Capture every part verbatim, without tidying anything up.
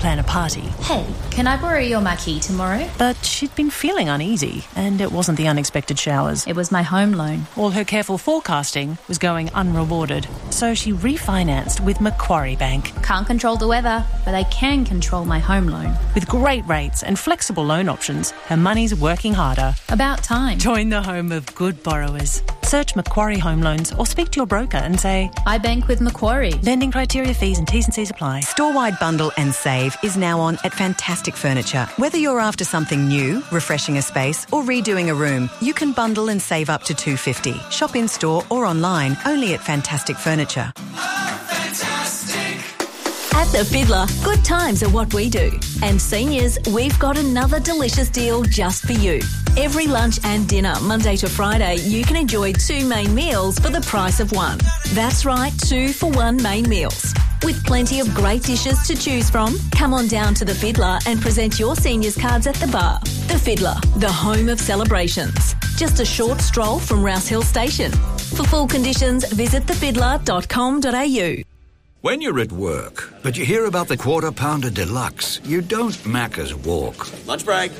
plan a party. Hey, can I borrow your marquee tomorrow? But she'd been feeling uneasy, and it wasn't the unexpected showers. It was my home loan. All her careful forecasting was going unrewarded, so she refinanced with Macquarie Bank. Can't control the weather, but I can control my home loan. With great rates and flexible loan options, her money's working harder. About time. Join the home of good borrowers. Search Macquarie Home Loans or speak to your broker and say, I bank with Macquarie. Lending criteria, fees and T's and C's apply. Store-wide bundle and save is now on at Fantastic Furniture. Whether you're after something new, refreshing a space or redoing a room, you can bundle and save up to two hundred fifty dollars. Shop in-store or online, only at Fantastic Furniture. At The Fiddler, good times are what we do. And seniors, we've got another delicious deal just for you. Every lunch and dinner, Monday to Friday, you can enjoy two main meals for the price of one. That's right, two for one main meals. With plenty of great dishes to choose from, come on down to The Fiddler and present your seniors cards at the bar. The Fiddler, the home of celebrations. Just a short stroll from Rouse Hill Station. For full conditions, visit the fiddler dot com dot a u. When you're at work, but you hear about the Quarter Pounder Deluxe, you don't Macca's walk. Lunch break.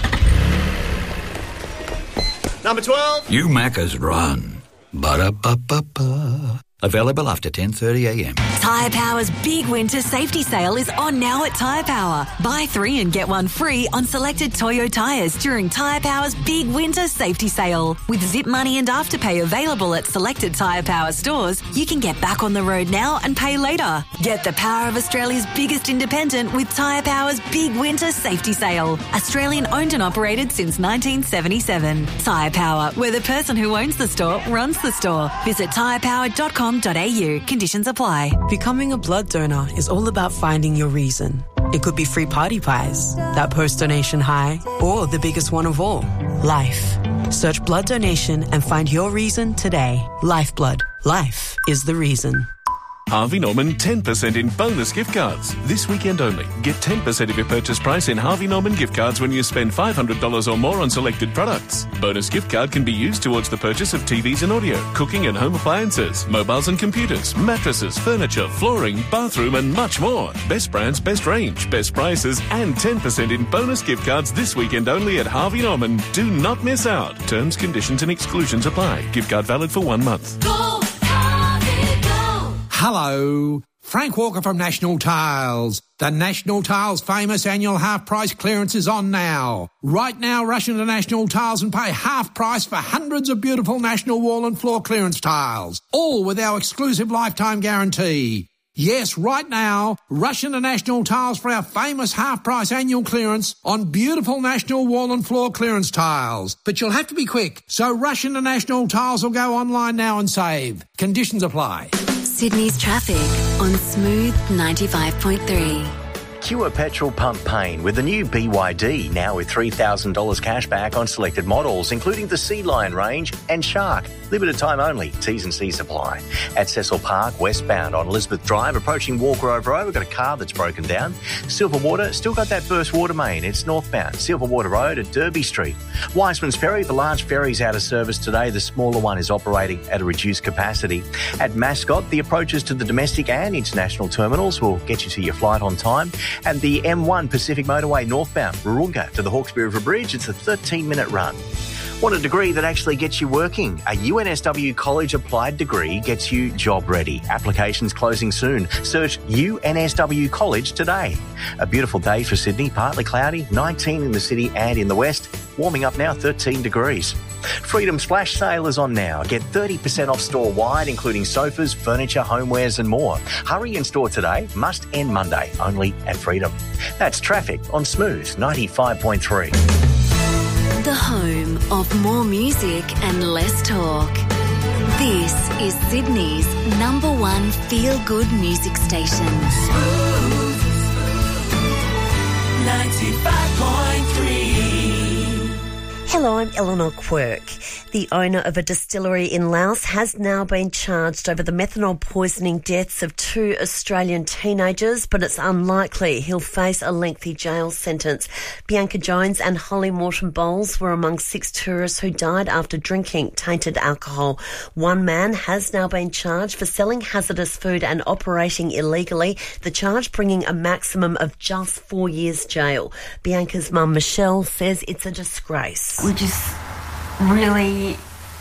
Number twelve. You Macca's run. Ba-da-ba-ba-ba. Available after ten thirty a m. Tyre Power's big winter safety sale is on now at Tyre Power. Buy three and get one free on selected Toyo tyres during Tyre Power's big winter safety sale. With Zip Money and Afterpay available at selected Tyre Power stores, you can get back on the road now and pay later. Get the power of Australia's biggest independent with Tyre Power's big winter safety sale. Australian owned and operated since nineteen seventy-seven. Tyre Power, where the person who owns the store runs the store. Visit tyre power dot com dot a u. Conditions apply. Becoming a blood donor is all about finding your reason. It could be free party pies, that post-donation high, or the biggest one of all, life. Search blood donation and find your reason today. Lifeblood. Life is the reason. Harvey Norman ten percent in bonus gift cards. This weekend only. Get ten percent of your purchase price in Harvey Norman gift cards when you spend five hundred dollars or more on selected products. Bonus gift card can be used towards the purchase of T Vs and audio, cooking and home appliances, mobiles and computers, mattresses, furniture, flooring, bathroom and much more. Best brands, best range, best prices and ten percent in bonus gift cards this weekend only at Harvey Norman. Do not miss out. Terms, conditions and exclusions apply. Gift card valid for one month. Go! Hello, Frank Walker from National Tiles. The National Tiles famous annual half price clearance is on now. Right now, rush into National Tiles and pay half price for hundreds of beautiful National wall and floor clearance tiles, all with our exclusive lifetime guarantee. Yes, right now, rush into National Tiles for our famous half-price annual clearance on beautiful National wall and floor clearance tiles. But you'll have to be quick, so rush into National Tiles or go online now and save. Conditions apply. Sydney's traffic on Smooth ninety-five point three. Cure petrol pump pain with the new B Y D, now with three thousand dollars cash back on selected models, including the Sea Lion range and Shark. Limited time only. T's and C's apply. At Cecil Park, westbound on Elizabeth Drive, approaching Walker Road Road, we've got a car that's broken down. Silverwater, still got that first water main. It's northbound. Silverwater Road at Derby Street. Wiseman's Ferry, the large ferry's out of service today. The smaller one is operating at a reduced capacity. At Mascot, the approaches to the domestic and international terminals will get you to your flight on time. And the M one Pacific Motorway northbound, Wahroonga to the Hawkesbury River Bridge, it's a thirteen minute run. Want a degree that actually gets you working? A U N S W College Applied degree gets you job ready. Applications closing soon. Search U N S W College today. A beautiful day for Sydney, partly cloudy, nineteen in the city and in the west. Warming up now, thirteen degrees. Freedom's flash sale is on now. Get thirty percent off store-wide, including sofas, furniture, homewares and more. Hurry in store today. Must end Monday. Only at Freedom. That's traffic on Smooth ninety-five point three. The home of more music and less talk. This is Sydney's number one feel-good music station. Smooth ninety-five point three. Hello. Hello, I'm Eleanor Quirk. The owner of a distillery in Laos has now been charged over the methanol poisoning deaths of two Australian teenagers, but it's unlikely he'll face a lengthy jail sentence. Bianca Jones and Holly Morton Bowles were among six tourists who died after drinking tainted alcohol. One man has now been charged for selling hazardous food and operating illegally, the charge bringing a maximum of just four years jail. Bianca's mum, Michelle, says it's a disgrace. We just really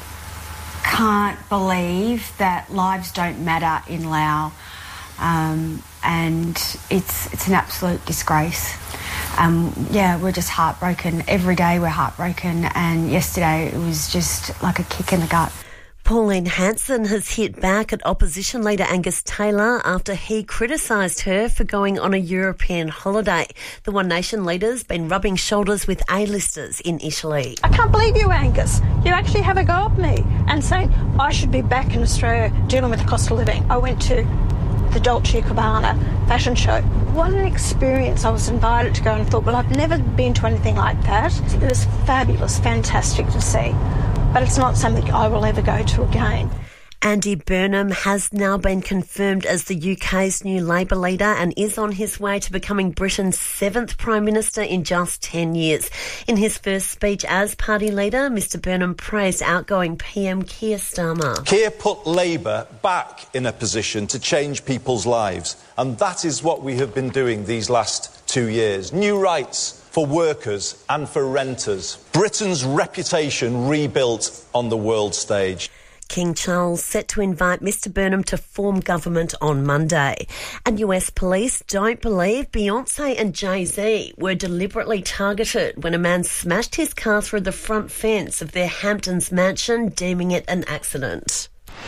can't believe that lives don't matter in Laos, um, and it's it's an absolute disgrace. Um, yeah, we're just heartbroken. Every day we're heartbroken, and yesterday it was just like a kick in the gut. Pauline Hanson has hit back at opposition leader Angus Taylor after he criticised her for going on a European holiday. The One Nation leader's been rubbing shoulders with A-listers in Italy. I can't believe you, Angus. You actually have a go at me and saying I should be back in Australia dealing with the cost of living. I went to the Dolce and Gabbana fashion show. What an experience. I was invited to go and thought, well, I've never been to anything like that. It was fabulous, fantastic to see. But it's not something I will ever go to again. Andy Burnham has now been confirmed as the U K's new Labour leader and is on his way to becoming Britain's seventh Prime Minister in just ten years. In his first speech as party leader, Mr Burnham praised outgoing P M Keir Starmer. Keir put Labour back in a position to change people's lives, and that is what we have been doing these last two years. New rights for workers and for renters. Britain's reputation rebuilt on the world stage. King Charles set to invite Mr Burnham to form government on Monday. And U S police don't believe Beyonce and Jay-Z were deliberately targeted when a man smashed his car through the front fence of their Hamptons mansion, deeming it an accident.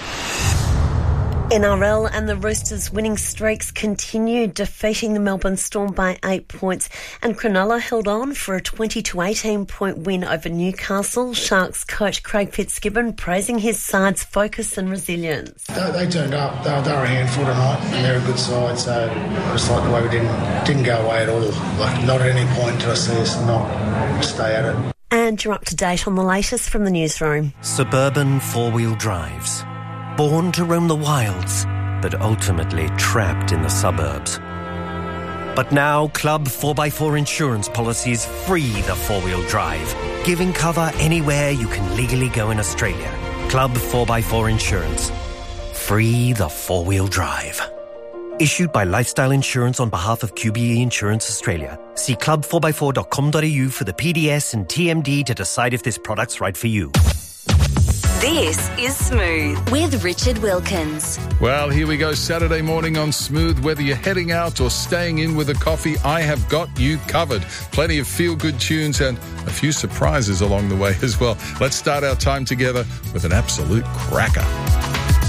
N R L and the Roosters' winning streaks continued, defeating the Melbourne Storm by eight points, and Cronulla held on for a twenty to eighteen point win over Newcastle. Sharks coach Craig Fitzgibbon praising his side's focus and resilience. They, they turned up. They were, they were a handful tonight, and they're a good side. So just like the way we didn't didn't go away at all. Like not at any point did I see us not stay at it. And you're up to date on the latest from the newsroom. Suburban four-wheel drives. Born to roam the wilds, but ultimately trapped in the suburbs. But now, Club four by four insurance policies free the four-wheel drive, giving cover anywhere you can legally go in Australia. Club four by four Insurance. Free the four-wheel drive. Issued by Lifestyle Insurance on behalf of Q B E Insurance Australia. See club four by four dot com dot a u for the P D S and T M D to decide if this product's right for you. This is Smooth with Richard Wilkins. Well, here we go. Saturday morning on Smooth. Whether you're heading out or staying in with a coffee, I have got you covered. Plenty of feel-good tunes and a few surprises along the way as well. Let's start our time together with an absolute cracker.